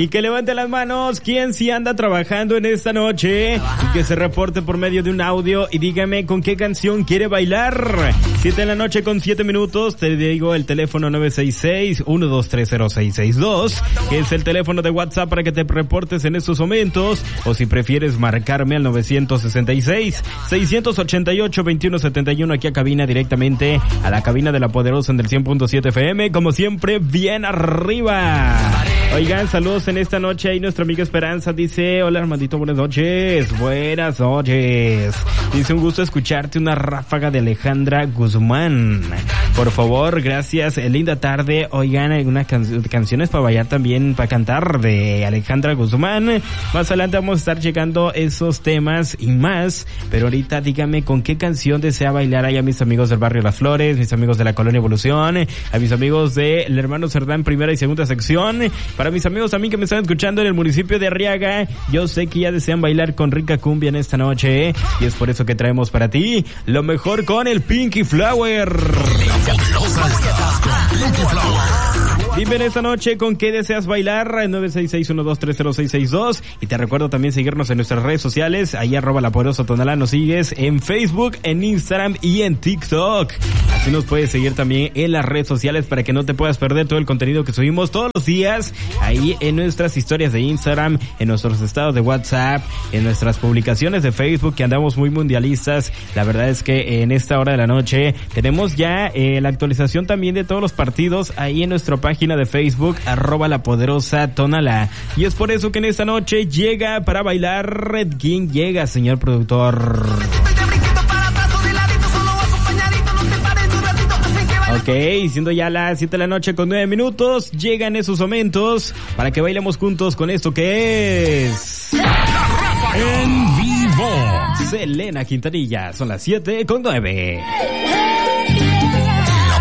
Y que levante las manos quien sí anda trabajando en esta noche y que se reporte por medio de un audio y dígame con qué canción quiere bailar. 7 con 7 minutos, te digo el teléfono 966-1230662, que es el teléfono de WhatsApp para que te reportes en estos momentos, o si prefieres marcarme al 966-688-2171 aquí a cabina, directamente a la cabina de La Poderosa en el 100.7 FM, como siempre, bien arriba. Oigan, saludos en esta noche. Ahí nuestra amiga Esperanza dice: hola Armandito, buenas noches. Buenas noches. Dice: un gusto escucharte, una ráfaga de Alejandra Guzmán. Por favor, gracias, linda tarde. Oigan, algunas canciones para bailar también, para cantar, de Alejandra Guzmán. Más adelante vamos a estar llegando esos temas y más, pero ahorita dígame con qué canción desea bailar ahí a mis amigos del barrio Las Flores, mis amigos de la Colonia Evolución, a mis amigos del Hermano Cerdán primera y segunda sección, para mis amigos también que me están escuchando en el municipio de Arriaga. Yo sé que ya desean bailar con rica cumbia en esta noche, y es por eso que traemos para ti lo mejor con el Pinky Flower. Dime en esta noche con qué deseas bailar, 966-1230662, y te recuerdo también seguirnos en nuestras redes sociales, ahí @lapoderosatonalá, nos sigues en Facebook, en Instagram y en TikTok. Así nos puedes seguir también en las redes sociales para que no te puedas perder todo el contenido que subimos todos los días, ahí en nuestras historias de Instagram, en nuestros estados de WhatsApp, en nuestras publicaciones de Facebook, que andamos muy mundialistas. La verdad es que en esta hora de la noche tenemos ya la actualización también de todos los partidos ahí en nuestra página de Facebook, @lapoderosatonalá. Y es por eso que en esta noche llega para bailar Red King. Llega, señor productor. Ok, siendo ya las 7 de la noche con 9 minutos, llegan esos momentos para que bailemos juntos con esto que es... En vivo, Selena Quintanilla. Son las 7 con 9.